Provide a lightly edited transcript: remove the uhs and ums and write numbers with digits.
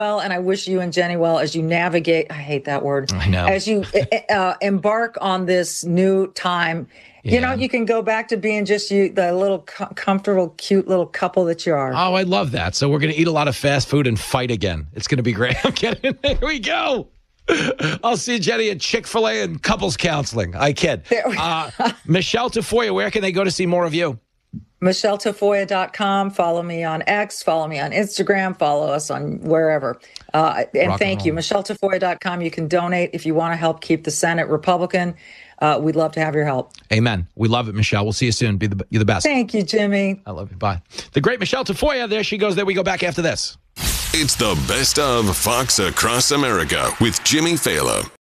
well, and I wish you and Jenny well as you navigate. I hate that word. I know. As you embark on this new time. Yeah. You know, you can go back to being just you, the little comfortable, cute little couple that you are. Oh, I love that. So we're going to eat a lot of fast food and fight again. It's going to be great. I'm kidding. There we go. I'll see Jenny at Chick-fil-A and couples counseling. I kid. Michelle Tafoya, where can they go to see more of you? MichelleTafoya.com. Follow me on X. Follow me on Instagram. Follow us on wherever. And thank you. MichelleTafoya.com. You can donate if you want to help keep the Senate Republican. We'd love to have your help. Amen. We love it, Michelle. We'll see you soon. You're the best. Thank you, Jimmy. I love you. Bye. The great Michelle Tafoya. There she goes. There we go back after this. It's the best of Fox Across America with Jimmy Fallon.